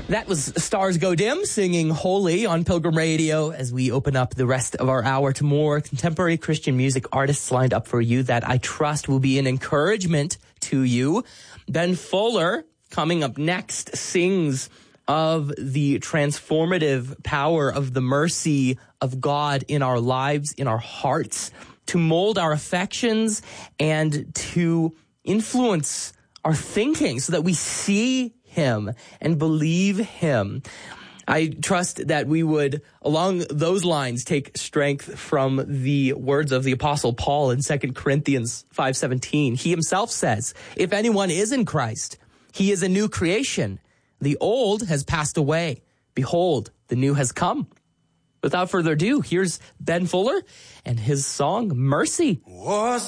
That was Stars Go Dim singing Holy on Pilgrim Radio as we open up the rest of our hour to more contemporary Christian music artists lined up for you that I trust will be an encouragement to you. Ben Fuller, coming up next, sings of the transformative power of the mercy of God in our lives, in our hearts, to mold our affections and to influence our thinking so that we see him and believe him. I trust that we would, along those lines, take strength from the words of the Apostle Paul in 2 Corinthians 5:17. He himself says, if anyone is in Christ, he is a new creation. The old has passed away. Behold, the new has come. Without further ado, here's Ben Fuller and his song, Mercy. Was